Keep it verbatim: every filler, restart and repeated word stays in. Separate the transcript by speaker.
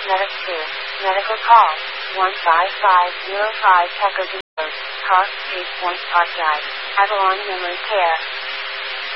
Speaker 1: Medic two. Medical call. one five five zero five Pecker Road, Park Street, Point Park Drive, Avalon Memory Care.